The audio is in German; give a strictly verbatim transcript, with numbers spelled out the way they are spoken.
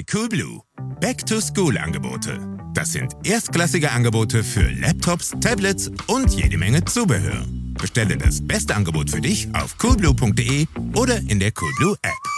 bei Coolblue. Back-to-School-Angebote. Das sind erstklassige Angebote für Laptops, Tablets und jede Menge Zubehör. Bestelle das beste Angebot für dich auf coolblue punkt de oder in der Coolblue App.